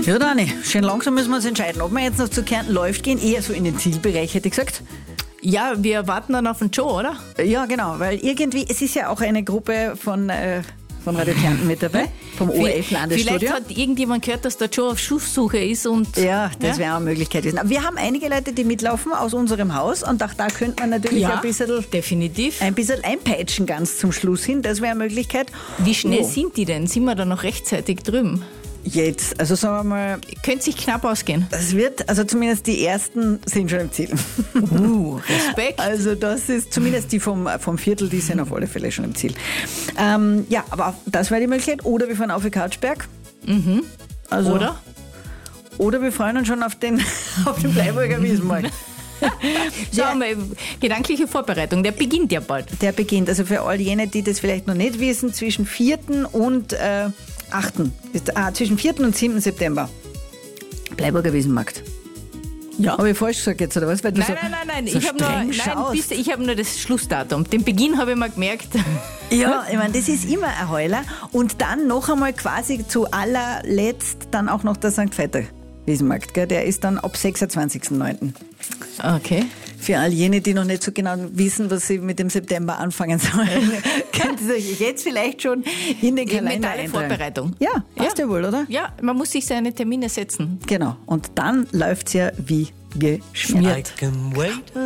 Ja, Dani, schön langsam müssen wir uns entscheiden, ob wir jetzt noch zu Kärnten läuft gehen, eher so in den Zielbereich, hätte ich gesagt. Ja, wir warten dann auf den Joe, oder? Ja, genau, weil irgendwie, es ist ja auch eine Gruppe von Radio Kärnten mit dabei, vom ORF-Landesstudio. Vielleicht hat irgendjemand gehört, dass der Joe auf Schusssuche ist. Ja, das wäre eine Möglichkeit gewesen. Aber wir haben einige Leute, die mitlaufen aus unserem Haus und auch da könnte man natürlich Ja, ein bisschen einpeitschen ganz zum Schluss hin. Das wäre eine Möglichkeit. Wie schnell sind die denn? Sind wir da noch rechtzeitig drüben? Jetzt, also sagen wir mal, Könnte sich knapp ausgehen. das wird, also zumindest die ersten sind schon im Ziel. Respekt. Also das ist zumindest die vom Viertel, die sind auf alle Fälle schon im Ziel. Ja, aber das wäre die Möglichkeit. Oder wir fahren auf den Couchberg. Also, oder wir freuen uns schon auf den Bleiburger Wiesenmarkt. Sagen wir, gedankliche Vorbereitung, der beginnt ja bald. Der beginnt, also für all jene, die das vielleicht noch nicht wissen, zwischen 4. und 8. Zwischen 4. und 7. September. Bleiburger Wiesenmarkt. Ja. Habe ich falsch gesagt jetzt, oder was? Weil du Nein. so Ich habe streng nur das Schlussdatum. Den Beginn habe ich mal gemerkt. Ja, ich meine, das ist immer ein Heuler. Und dann noch einmal quasi zu allerletzt dann auch noch der St. Veiter Wiesenmarkt. Gell? Der ist dann ab 26.09. Okay. Für all jene, die noch nicht so genau wissen, was sie mit dem September anfangen sollen, könnt ihr euch jetzt vielleicht schon in den Kalender Mentale eintragen. Vorbereitung. Ja, passt ja wohl, oder? Ja, man muss sich seine Termine setzen. Genau. Und dann läuft's ja wie geschmiert. I can wait